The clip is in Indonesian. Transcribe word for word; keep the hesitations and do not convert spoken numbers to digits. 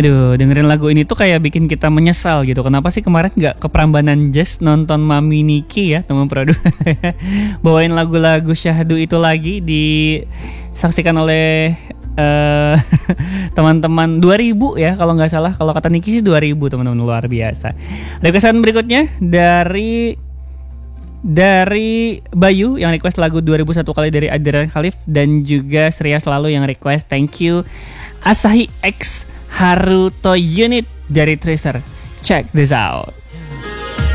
Aduh, dengerin lagu ini tuh kayak bikin kita menyesal gitu. Kenapa sih kemarin nggak ke Prambanan Jazz nonton Mami Niki ya, teman produ. Bawain lagu-lagu syahdu itu lagi disaksikan oleh uh, teman-teman dua ribu ya kalau nggak salah. Kalau kata Niki sih dua ribu teman-teman, luar biasa. Requestan berikutnya dari dari Bayu yang request lagu dua ribu satu kali dari Adrian Khalif, dan juga Sria Selalu yang request thank you Asahi X Haruto Unit dari Tracer. Check this out.